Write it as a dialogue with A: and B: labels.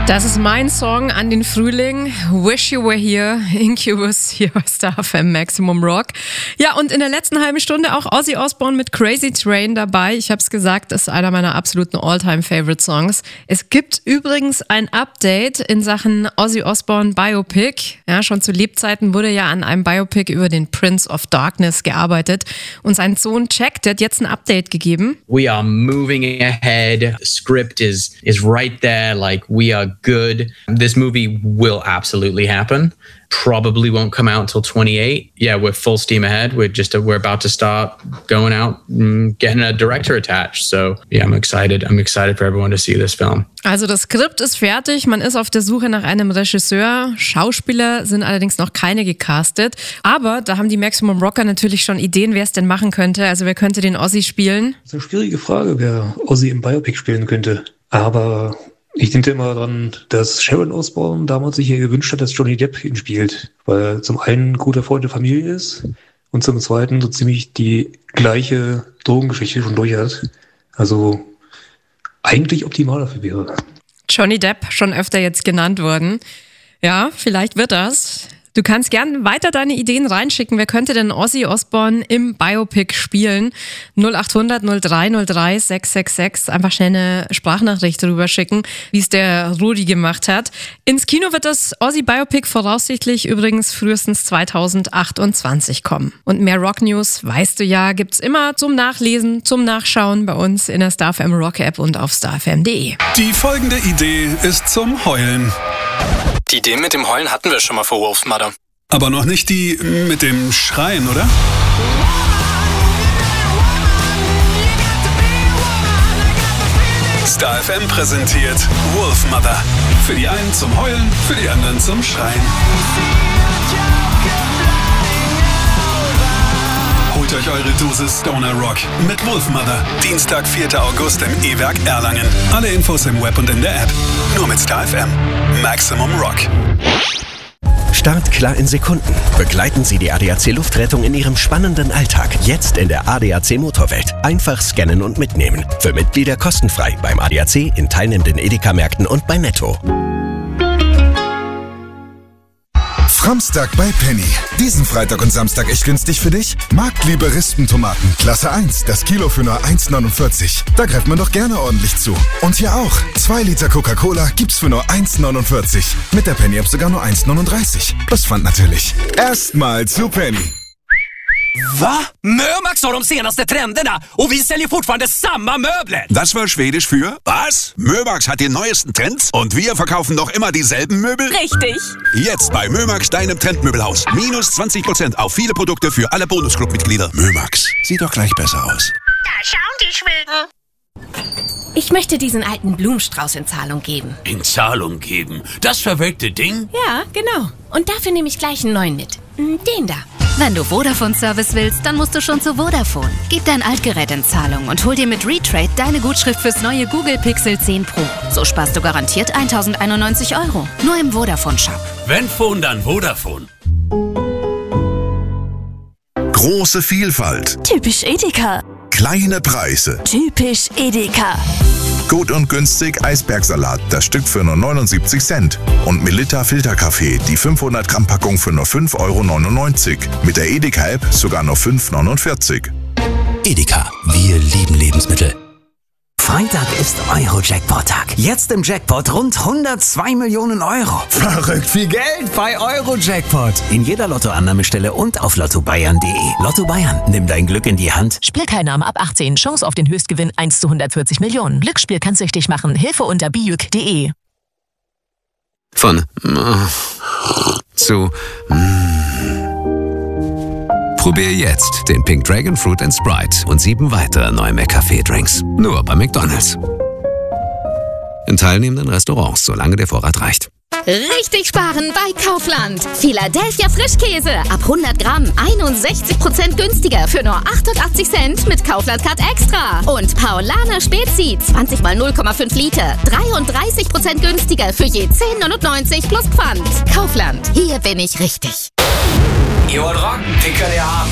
A: Das ist mein Song an den Frühling. Wish You Were Here, Incubus, hier bei Star FM Maximum Rock. Ja, und in der letzten halben Stunde auch Ozzy Osbourne mit Crazy Train dabei. Ich habe es gesagt, das ist einer meiner absoluten All-Time-Favorite-Songs. Es gibt übrigens ein Update in Sachen Ozzy Osbourne Biopic. Ja, schon zu Lebzeiten wurde ja an einem Biopic über den Prince of Darkness gearbeitet. Und sein Sohn Jack, der hat jetzt ein Update gegeben.
B: We are moving ahead. The script is right there. Like, we are good. This movie will absolutely happen. Probably won't come out until 28. Yeah, we're full steam ahead. We're about to start going out and getting a director attached. So yeah, I'm excited. I'm excited for everyone to see this film.
A: Also das Skript ist fertig, man ist auf der Suche nach einem Regisseur. Schauspieler sind allerdings noch keine gecastet. Aber da haben die Maximum Rocker natürlich schon Ideen, wer es denn machen könnte. Also wer könnte den Ozzy spielen?
C: Das ist eine schwierige Frage, wer Ozzy im Biopic spielen könnte. Aber ich denke immer daran, dass Sharon Osbourne damals sich ja gewünscht hat, dass Johnny Depp ihn spielt. Weil er zum einen ein guter Freund der Familie ist und zum zweiten so ziemlich die gleiche Drogengeschichte schon durch hat. Also eigentlich optimal dafür wäre.
A: Johnny Depp, schon öfter jetzt genannt worden. Ja, vielleicht wird das. Du kannst gern weiter deine Ideen reinschicken. Wer könnte denn Ozzy Osbourne im Biopic spielen? 0800 0303 666. Einfach schnell eine Sprachnachricht drüber schicken, wie es der Rudi gemacht hat. Ins Kino wird das Ozzy Biopic voraussichtlich übrigens frühestens 2028 kommen. Und mehr Rock-News, weißt du ja, gibt's immer zum Nachlesen, zum Nachschauen bei uns in der Star FM Rock App und auf starfm.de.
D: Die folgende Idee ist zum Heulen.
E: Die Idee mit dem Heulen hatten wir schon mal vor Wolf Mother.
D: Aber noch nicht die mit dem Schreien, oder? Star FM präsentiert Wolf Mother. Für die einen zum Heulen, für die anderen zum Schreien. Holt euch eure Dosis Stoner Rock mit Wolf Mother. Dienstag, 4. August im E-Werk Erlangen. Alle Infos im Web und in der App. Nur mit Star FM. Maximum Rock.
F: Start klar in Sekunden. Begleiten Sie die ADAC Luftrettung in Ihrem spannenden Alltag. Jetzt in der ADAC Motorwelt. Einfach scannen und mitnehmen. Für Mitglieder kostenfrei beim ADAC, in teilnehmenden Edeka-Märkten und bei Netto.
G: Samstag bei Penny. Diesen Freitag und Samstag echt günstig für dich? Marktliebe Rispentomaten, Klasse 1, das Kilo für nur 1,49. Da greift man doch gerne ordentlich zu. Und hier auch. 2 Liter Coca-Cola gibt's für nur 1,49. Mit der Penny-App sogar nur 1,39. Plus Pfand natürlich. Erstmal zu Penny.
H: Va? Mömax har de senaste trenderna och vi säljer fortfarande samma möbler.
I: Das war Schwedisch für was? Mömax hat die neuesten Trends und wir verkaufen noch immer dieselben Möbel?
J: Richtig.
I: Jetzt bei Mömax, deinem Trendmöbelhaus. Minus 20% auf viele Produkte für alle Bonusclub-Mitglieder. Mömax, sieht doch gleich besser aus.
J: Da schauen die Schweden.
K: Ich möchte diesen alten Blumenstrauß in Zahlung geben.
H: In Zahlung geben? Das verwelkte Ding?
K: Ja, genau. Und dafür nehme ich gleich einen neuen mit. Den da.
L: Wenn du Vodafone-Service willst, dann musst du schon zu Vodafone. Gib dein Altgerät in Zahlung und hol dir mit Retrade deine Gutschrift fürs neue Google Pixel 10 Pro. So sparst du garantiert 1.091 €. Nur im Vodafone-Shop.
H: Wenn Phone, dann Vodafone.
G: Große Vielfalt.
J: Typisch Edeka.
G: Kleine Preise.
J: Typisch Edeka.
G: Gut und günstig Eisbergsalat, das Stück für nur 79 Cent. Und Melitta Filterkaffee, die 500 Gramm Packung für nur 5,99 €. Mit der Edeka-App sogar nur 5,49 €.
M: Edeka, wir lieben Lebensmittel. Freitag ist Euro-Jackpot-Tag. Jetzt im Jackpot rund 102 Millionen €.
N: Verrückt viel Geld bei Euro-Jackpot.
M: In jeder Lottoannahmestelle und auf lottobayern.de. Lotto Bayern, nimm dein Glück in die Hand.
O: Spielteilnahme ab 18. Chance auf den Höchstgewinn 1 zu 140 Millionen. Glücksspiel kann süchtig machen. Hilfe unter bijuk.de.
P: Von zu Probier jetzt den Pink Dragon Fruit & Sprite und 7 weitere neue McCafé-Drinks. Nur bei McDonald's. In teilnehmenden Restaurants, solange der Vorrat reicht.
K: Richtig sparen bei Kaufland. Philadelphia Frischkäse ab 100 Gramm 61% günstiger für nur 88 Cent mit Kaufland Card Extra. Und Paulaner Spezi 20 mal 0,5 Liter 33% günstiger für je 10,99 plus Pfand. Kaufland, hier bin ich richtig.
H: Ihr wollt rocken, den könnt ihr haben.